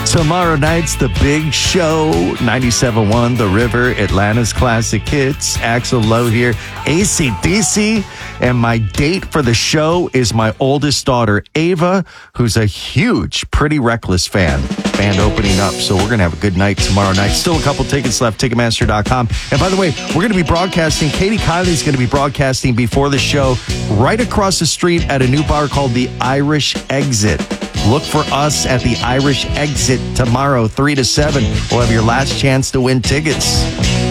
Tomorrow night's The Big Show, 97.1 The River, Atlanta's Classic Hits. Axl Lowe here, AC/DC. And my date for the show is my oldest daughter, Ava, who's a huge Pretty Reckless fan. Band opening up, so we're going to have a good night tomorrow night. Still a couple tickets left, Ticketmaster.com. And by the way, we're going to be broadcasting, Katie Kiley's going to be broadcasting before the show right across the street at a new bar called the Irish Exit. Look for us at the Irish Exit tomorrow, 3 to 7. We'll have your last chance to win tickets.